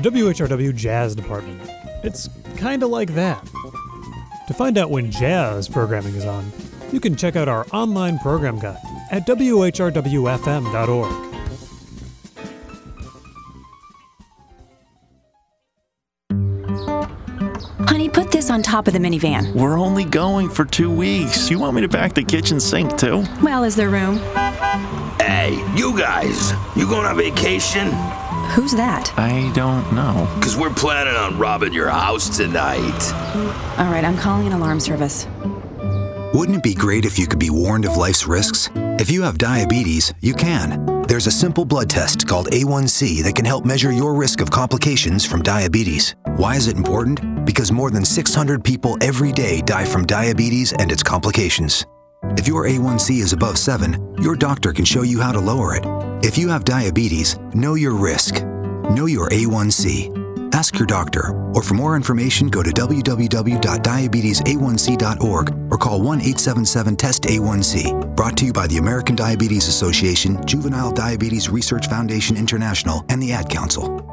the WHRW Jazz Department. It's kinda like that. To find out when jazz programming is on, you can check out our online program guide at whrwfm.org. Honey, put this on top of the minivan. We're only going for 2 weeks. You want me to pack the kitchen sink, too? Well, is there room? Hey, you guys, you going on vacation? Who's that? I don't know. Because we're planning on robbing your house tonight. All right, I'm calling an alarm service. Wouldn't it be great if you could be warned of life's risks? If you have diabetes, you can. There's a simple blood test called A1C that can help measure your risk of complications from diabetes. Why is it important? Because more than 600 people every day die from diabetes and its complications. If your A1C is above 7, your doctor can show you how to lower it. If you have diabetes, know your risk. Know your A1C. Ask your doctor, or for more information, go to www.diabetesa1c.org or call 1-877-TEST-A1C. Brought to you by the American Diabetes Association, Juvenile Diabetes Research Foundation International, and the Ad Council.